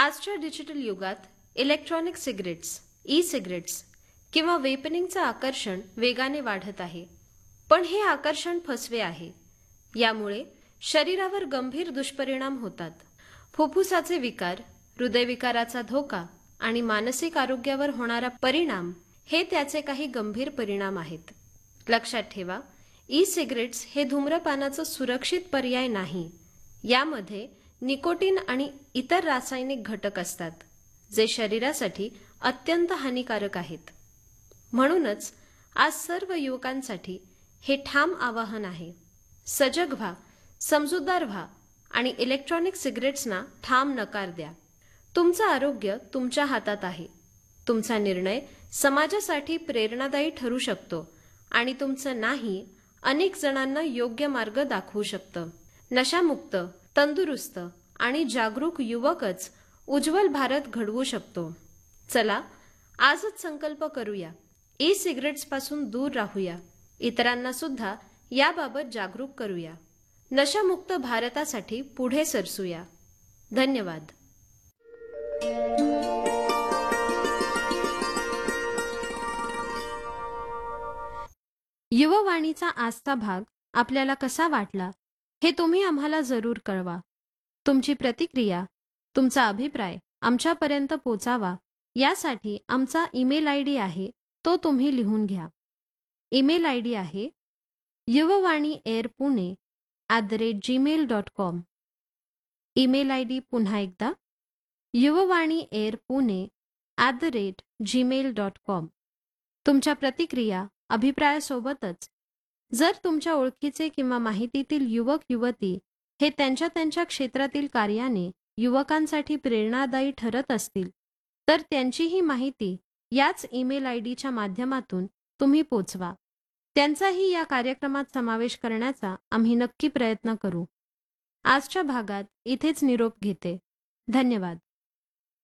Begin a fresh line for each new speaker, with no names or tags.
आजच्या डिजिटल युगात electronic cigarettes, E cigarettes किंवा वेपनिंगचं आकर्षण वेगाने वाढत आहे. पण हे आकर्षण फसवे आहे. यामुळे शरीरावर गंभीर दुष्परिणाम होतात. फुफ्फुसाचे विकार, हृदयविकाराचा धोका आणि मानसिक आरोग्यावर होणारा परिणाम हे त्याचे काही गंभीर परिणाम आहेत. लक्षात ठेवा, ई सिगरेट्स हे धूम्रपानाचं सुरक्षित पर्याय नाही. यामध्ये निकोटीन आणि इतर रासायनिक घटक असतात, जे शरीरासाठी अत्यंत हानिकारक आहेत. म्हणूनच आज सर्व युवकांसाठी हे ठाम आवाहन आहे. सजग व्हा, समजूतदार व्हा आणि इलेक्ट्रॉनिक सिगरेट्सना ठाम नकार द्या. तुमचं आरोग्य तुमच्या हातात आहे. तुमचा निर्णय समाजासाठी प्रेरणादायी ठरू शकतो आणि तुमचं नाही अनेक जणांना योग्य मार्ग दाखवू शकतं. नशामुक्त, तंदुरुस्त आणि जागरूक युवकच उज्ज्वल भारत घडवू शकतो. चला आजच संकल्प करूया. ई सिगरेट्सपासून दूर राहूया. इतरांना सुद्धा याबाबत जागरूक करूया. नशामुक्त भारतासाठी पुढे सरसूया. धन्यवाद. युववाणीचा आजचा भाग आपल्याला कसा वाटला हे तुम्ही आम्हाला जरूर कळवा. तुमची प्रतिक्रिया, तुमचा अभिप्राय आमच्यापर्यंत पोचावा यासाठी आमचा ईमेल आयडी आहे, तो तुम्ही लिहून घ्या. ईमेल आयडी आहे yuvavaniyarpune@gmail.com. ईमेल आयडी पुन्हा एकदा yuvavaniyarpune@gmail.com. तुमच्या प्रतिक्रिया, अभिप्रायासोबतच जर तुमच्या ओळखीचे किंवा माहितीतील युवक युवती हे त्यांच्या क्षेत्रातील कार्याने युवकांसाठी प्रेरणादायी ठरत असतील, तर त्यांचीही माहिती याच ईमेल आयडीच्या माध्यमातून तुम्ही पोचवा. त्यांचाही या कार्यक्रमात समावेश करण्याचा आम्ही नक्की प्रयत्न करू. आजच्या भागात इथेच निरोप घेते. धन्यवाद.